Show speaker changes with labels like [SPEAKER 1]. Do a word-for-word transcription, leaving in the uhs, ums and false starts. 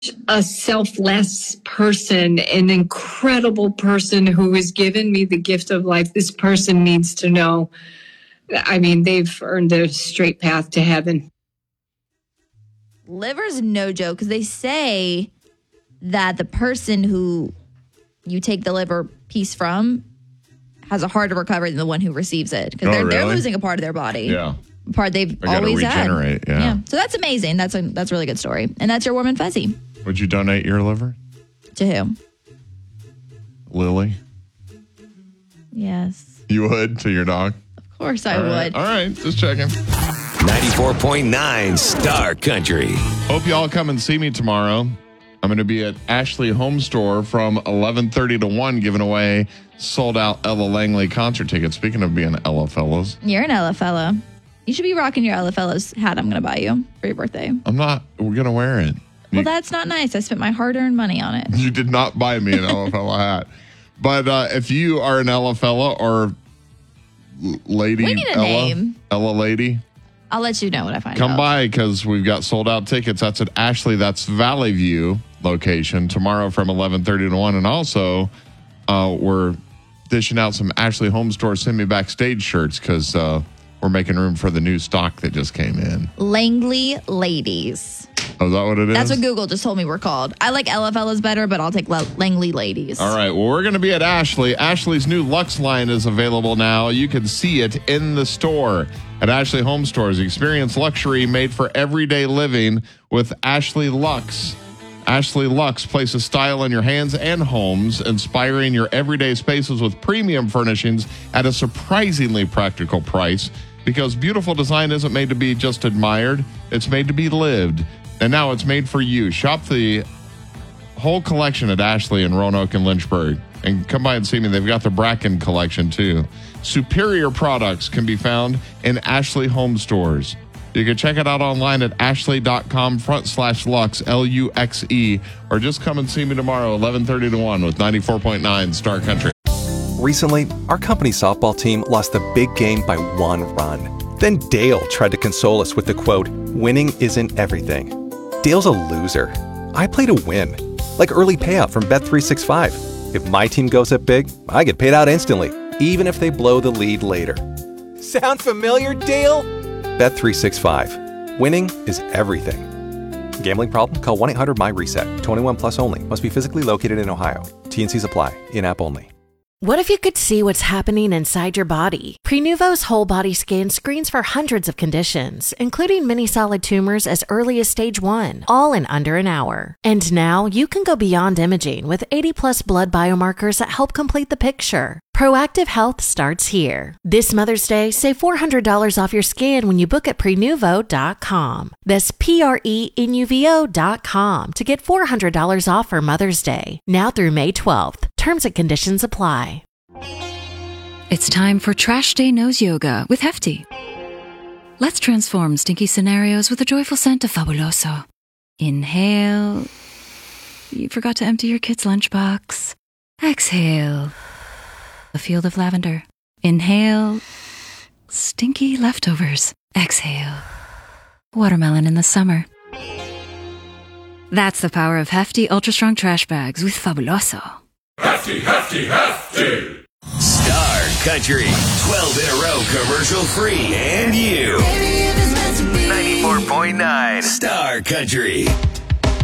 [SPEAKER 1] a selfless person, an incredible person who has given me the gift of life. This person needs to know. I mean, they've earned a straight path to heaven.
[SPEAKER 2] Liver's no joke because they say that the person who you take the liver piece from has a harder recovery than the one who receives it because
[SPEAKER 3] oh,
[SPEAKER 2] they're,
[SPEAKER 3] really?
[SPEAKER 2] they're losing a part of their body.
[SPEAKER 3] Yeah.
[SPEAKER 2] A part they've
[SPEAKER 3] They
[SPEAKER 2] always had.
[SPEAKER 3] regenerate, yeah. yeah.
[SPEAKER 2] So that's amazing. That's a that's a really good story. And that's your warm and fuzzy.
[SPEAKER 3] Would you donate your liver?
[SPEAKER 2] To who?
[SPEAKER 3] Lily?
[SPEAKER 2] Yes.
[SPEAKER 3] You would to your dog?
[SPEAKER 2] Of course I
[SPEAKER 3] All right.
[SPEAKER 2] would.
[SPEAKER 3] All right, just checking.
[SPEAKER 4] ninety-four point nine Star Country.
[SPEAKER 3] Hope y'all come and see me tomorrow. I'm going to be at Ashley Home Store from eleven thirty to one giving away sold out Ella Langley concert tickets. Speaking of being Ella fellows.
[SPEAKER 2] You're an Ella fella. You should be rocking your Ella fellows hat I'm going to buy you for your birthday.
[SPEAKER 3] I'm not. We're going to wear it.
[SPEAKER 2] Well,
[SPEAKER 3] You,
[SPEAKER 2] that's not nice. I spent my hard-earned money on it.
[SPEAKER 3] you did not buy me an Ella fella hat. But uh, if you are an Ella fella or l- lady
[SPEAKER 2] We need a
[SPEAKER 3] Ella,
[SPEAKER 2] name.
[SPEAKER 3] Ella lady,
[SPEAKER 2] I'll let you know when I find
[SPEAKER 3] come
[SPEAKER 2] out.
[SPEAKER 3] by because we've got sold out tickets. That's at Ashley. That's Valley View location tomorrow from eleven thirty to one. And also, uh, we're dishing out some Ashley Home Store Send Me Backstage shirts because uh, we're making room for the new stock that just came in.
[SPEAKER 2] Langley Ladies.
[SPEAKER 3] Oh, is that what it is?
[SPEAKER 2] That's what Google just told me we're called. I like Ella fellas better, but I'll take L- Langley Ladies.
[SPEAKER 3] All right. Well, we're going to be at Ashley. Ashley's new Lux line is available now. You can see it in the store at Ashley Home Stores. Experience luxury made for everyday living with Ashley Lux. Ashley Lux places style in your hands and homes, inspiring your everyday spaces with premium furnishings at a surprisingly practical price. Because beautiful design isn't made to be just admired, it's made to be lived. And now it's made for you. Shop the whole collection at Ashley in Roanoke and Lynchburg. And come by and see me. They've got the Bracken collection, too. Superior products can be found in Ashley Home Stores. You can check it out online at ashley.com front slash Lux, L U X E, or just come and see me tomorrow, eleven thirty to one with ninety-four point nine Star Country.
[SPEAKER 5] Recently, our company softball team lost the big game by one run. Then Dale tried to console us with the quote, "Winning isn't everything." Dale's a loser. I play to win. Like early payout from Bet three sixty-five. If my team goes up big, I get paid out instantly, even if they blow the lead later. Sound familiar, Dale? Bet three sixty-five. Winning is everything. Gambling problem? Call one eight hundred M Y RESET. twenty-one plus only. Must be physically located in Ohio. T and Cs apply. In-app only.
[SPEAKER 6] What if you could see what's happening inside your body? Prenuvo's whole body scan screens for hundreds of conditions, including many solid tumors as early as stage one, all in under an hour. And now you can go beyond imaging with eighty plus blood biomarkers that help complete the picture. Proactive Health starts here. This Mother's Day, save four hundred dollars off your scan when you book at prenuvo dot com. That's P R E N U V O dot com to get four hundred dollars off for Mother's Day, now through May twelfth. Terms and conditions apply.
[SPEAKER 7] It's time for Trash Day Nose Yoga with Hefty. Let's transform stinky scenarios with a joyful scent of Fabuloso. Inhale. You forgot to empty your kid's lunchbox. Exhale. A field of lavender. Inhale. Stinky leftovers. Exhale. Watermelon in the summer. That's the power of Hefty Ultra Strong Trash Bags with Fabuloso.
[SPEAKER 4] Hefty, hefty, hefty. Star Country. twelve in a row commercial free and you. ninety-four point nine Star Country.